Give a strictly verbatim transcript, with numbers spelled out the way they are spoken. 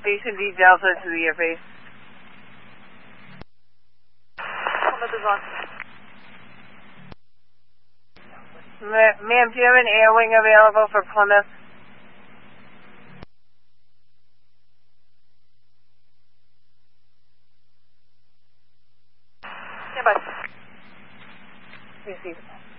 Station D Delta to the airbase. Plymouth is on. Ma'am, do you have an air wing available for Plymouth? Stand by. Receive.